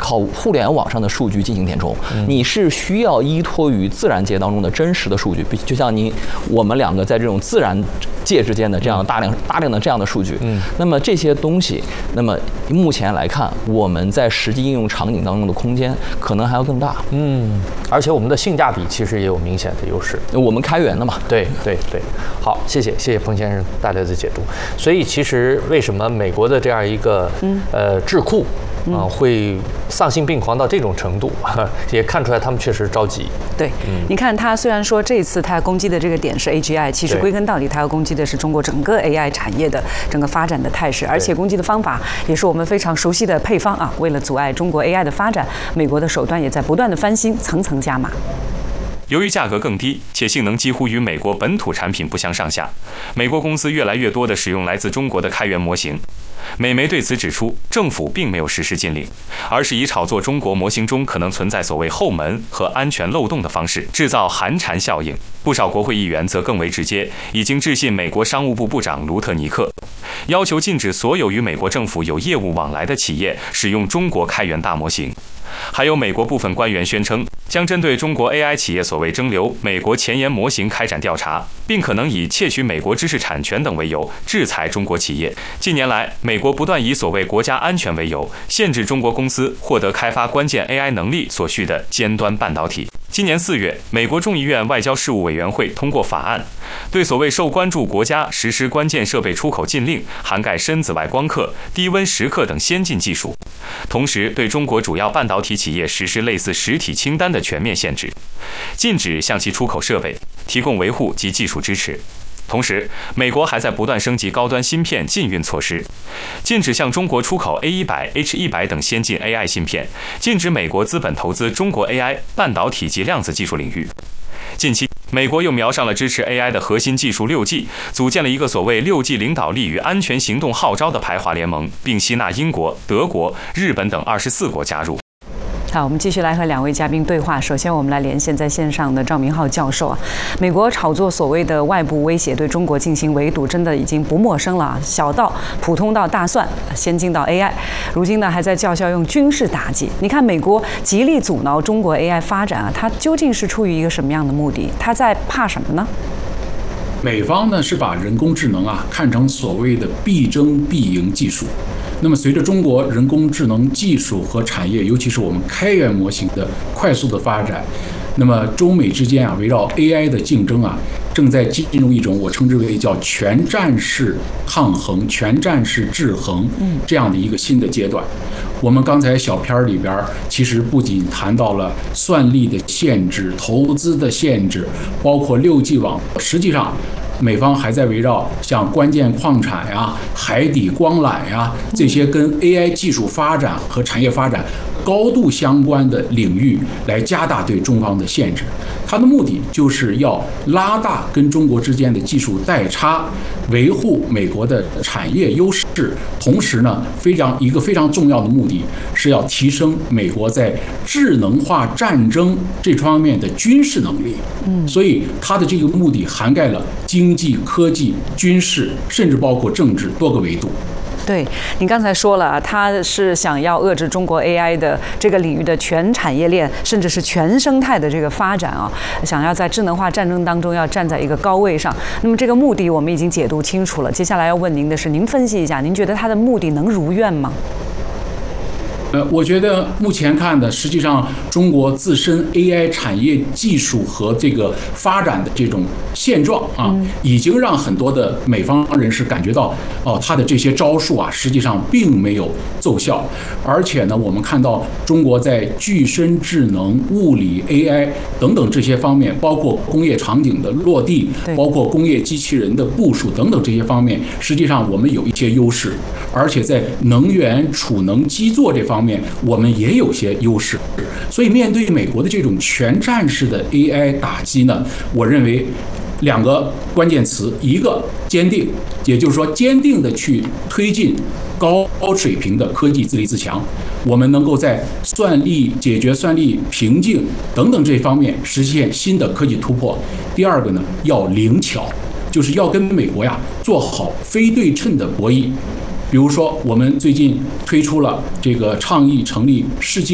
靠互联网上的数据进行填充，你是需要依托于自然界当中的真实的数据，就像我们两个在这种自然界之间的这样大量的这样的数据，那么这些东西，那么目前来看，我们在实际应用场景当中的空间可能还要更大， 而且我们的性价比其实也有明显的优势， 我们开源的嘛， 对，好，谢谢彭先生带来的解读。所以其实为什么美国的这样一个智库会丧心病狂到这种程度，也看出来他们确实着急。 对，你看他虽然说这次他攻击的这个点是 AGI， 其实归根到底他要攻击的是中国整个 AI 产业的整个发展的态势，而且攻击的方法也是我们非常熟悉的配方啊。为了阻碍中国 AI 的发展，美国的手段也在不断的翻新，层层加码。 由于价格更低，且性能几乎与美国本土产品不相上下，美国公司越来越多地使用来自中国的开源模型。美媒对此指出，政府并没有实施禁令，而是以炒作中国模型中可能存在所谓后门和安全漏洞的方式，制造寒蝉效应。不少国会议员则更为直接，已经致信美国商务部部长卢特尼克，要求禁止所有与美国政府有业务往来的企业使用中国开源大模型。还有美国部分官员宣称，将针对中国 AI 企业所谓蒸馏美国前沿模型开展调查，并可能以窃取美国知识产权等为由制裁中国企业。近年来，美国不断以所谓国家安全为由，限制中国公司获得开发关键 AI 能力所需的尖端半导体。今年4月，美国众议院外交事务委员会通过法案，对所谓受关注国家实施关键设备出口禁令，涵盖深紫外光刻、低温蚀刻等先进技术，同时对中国主要半导体企业实施类似实体清单的全面限制，禁止向其出口设备，提供维护及技术支持。同时，美国还在不断升级高端芯片禁运措施，禁止向中国出口 A100、H100 等先进 AI 芯片，禁止美国资本投资中国 AI、半导体及量子技术领域。近期，美国又瞄上了支持 AI 的核心技术6G，组建了一个所谓6G 领导力与安全行动号召的排华联盟，并吸纳英国、德国、日本等24国加入。 好，我们继续来和两位嘉宾对话。首先，我们来连线在线上的赵明浩教授啊。美国炒作所谓的外部威胁对中国进行围堵，真的已经不陌生了啊。小到普通到大算，先进到 AI， 如今呢还在叫嚣用军事打击。你看，美国极力阻挠中国 AI 发展啊，它究竟是出于一个什么样的目的？它在怕什么呢？ 美方呢是把人工智能看成所谓的必争必赢技术。那么随着中国人工智能技术和产业，尤其是我们开源模型的快速的发展，那么中美之间围绕 AI 的竞争正在进入一种我称之为叫全战式抗衡、全战式制衡这样的一个新的阶段。我们刚才小片里边其实不仅谈到了算力的限制、投资的限制，包括6G 网，实际上美方还在围绕像关键矿产海底光缆这些跟 AI 技术发展和产业发展高度相关的领域来加大对中方的限制。它的目的就是要拉大跟中国之间的技术代差，维护美国的产业优势，同时呢，一个非常重要的目的是要提升美国在智能化战争这方面的军事能力。所以它的这个目的涵盖了经济、科技、军事，甚至包括政治多个维度。 对，您刚才说了，他是想要遏制中国 AI 的这个领域的全产业链，甚至是全生态的这个发展啊，想要在智能化战争当中要站在一个高位上。那么这个目的我们已经解读清楚了，接下来要问您的是，您分析一下，您觉得他的目的能如愿吗？ 我觉得目前看的，实际上中国自身 AI 产业技术和这个发展的这种现状已经让很多的美方人士感觉到，他的这些招数实际上并没有奏效。而且呢，我们看到中国在具身智能、物理、AI 等等这些方面，包括工业场景的落地，包括工业机器人的部署等等这些方面，实际上我们有一些优势，而且在能源、储能、基座这方面我们也有些优势。所以面对美国的这种全战式的 AI 打击呢，我认为2个关键词，一个坚定，也就是说坚定的去推进高水平的科技自立自强，我们能够在算力、解决算力瓶颈等等这方面实现新的科技突破。第二个呢，要灵巧，就是要跟美国做好非对称的博弈。比如说，我们最近推出了这个倡议成立世界